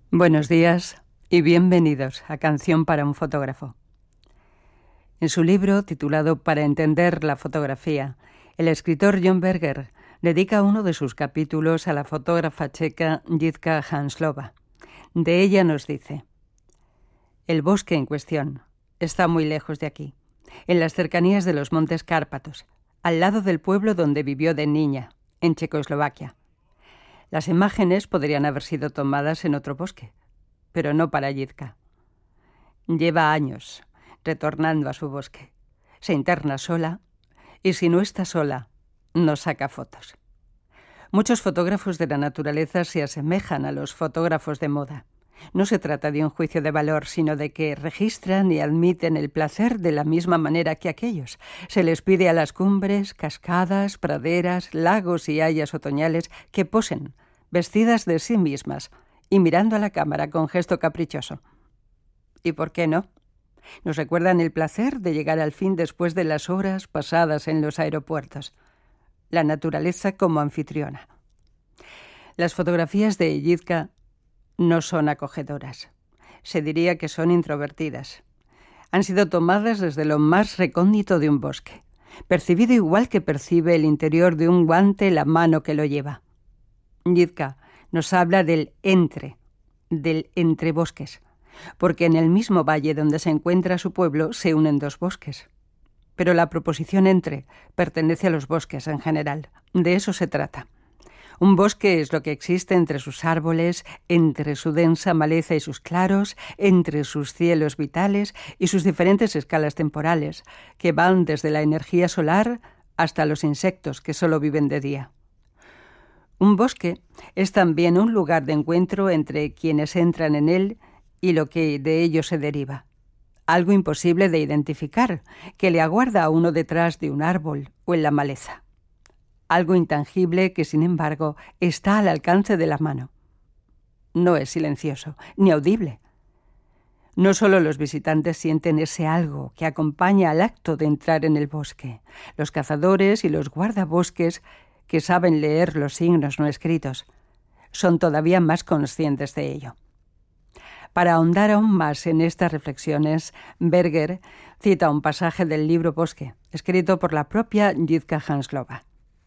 Buenos días y bienvenidos a Canción para un fotógrafo. En su libro, titulado Para entender la fotografía, el escritor John Berger dedica uno de sus capítulos a la fotógrafa checa Jitka Hanzlova. De ella nos dice: el bosque en cuestión está muy lejos de aquí, en las cercanías de los Montes Cárpatos, al lado del pueblo donde vivió de niña, en Checoslovaquia. Las imágenes podrían haber sido tomadas en otro bosque, pero no para Jitka. Lleva años retornando a su bosque. Se interna sola y, si no está sola, no saca fotos. Muchos fotógrafos de la naturaleza se asemejan a los fotógrafos de moda. No se trata de un juicio de valor, sino de que registran y admiten el placer de la misma manera que aquellos. Se les pide a las cumbres, cascadas, praderas, lagos y hayas otoñales que posen, vestidas de sí mismas y mirando a la cámara con gesto caprichoso. ¿Y por qué no? Nos recuerdan el placer de llegar al fin después de las horas pasadas en los aeropuertos. La naturaleza como anfitriona. Las fotografías de Jitka no son acogedoras. Se diría que son introvertidas. Han sido tomadas desde lo más recóndito de un bosque, percibido igual que percibe el interior de un guante la mano que lo lleva. Jitka nos habla del entre bosques, porque en el mismo valle donde se encuentra su pueblo se unen dos bosques. Pero la proposición entre pertenece a los bosques en general. De eso se trata. Un bosque es lo que existe entre sus árboles, entre su densa maleza y sus claros, entre sus cielos vitales y sus diferentes escalas temporales, que van desde la energía solar hasta los insectos que solo viven de día. Un bosque es también un lugar de encuentro entre quienes entran en él y lo que de ello se deriva. Algo imposible de identificar, que le aguarda a uno detrás de un árbol o en la maleza. Algo intangible que, sin embargo, está al alcance de la mano. No es silencioso, ni audible. No solo los visitantes sienten ese algo que acompaña al acto de entrar en el bosque. Los cazadores y los guardabosques, que saben leer los signos no escritos, son todavía más conscientes de ello. Para ahondar aún más en estas reflexiones, Berger cita un pasaje del libro Bosque, escrito por la propia Jitka Hanzlova.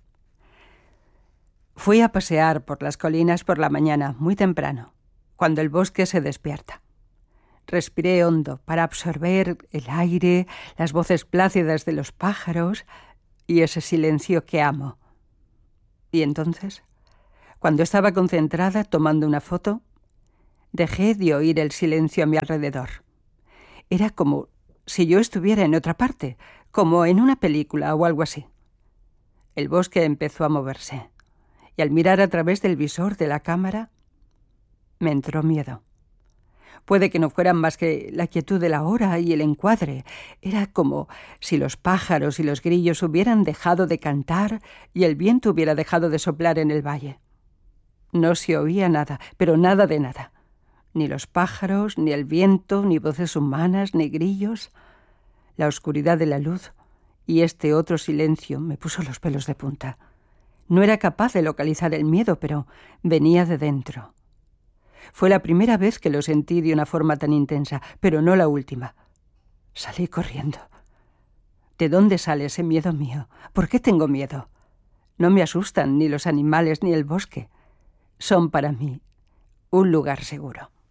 Fui a pasear por las colinas por la mañana, muy temprano, cuando el bosque se despierta. Respiré hondo para absorber el aire, las voces plácidas de los pájaros y ese silencio que amo. Y entonces, cuando estaba concentrada tomando una foto, dejé de oír el silencio a mi alrededor. Era como si yo estuviera en otra parte, como en una película o algo así. El bosque empezó a moverse, y al mirar a través del visor de la cámara, me entró miedo. Puede que no fueran más que la quietud de la hora y el encuadre. Era como si los pájaros y los grillos hubieran dejado de cantar y el viento hubiera dejado de soplar en el valle. No se oía nada, pero nada de nada. Ni los pájaros, ni el viento, ni voces humanas, ni grillos. La oscuridad de la luz y este otro silencio me puso los pelos de punta. No era capaz de localizar el miedo, pero venía de dentro. Fue la primera vez que lo sentí de una forma tan intensa, pero no la última. Salí corriendo. ¿De dónde sale ese miedo mío? ¿Por qué tengo miedo? No me asustan ni los animales ni el bosque. Son para mí un lugar seguro.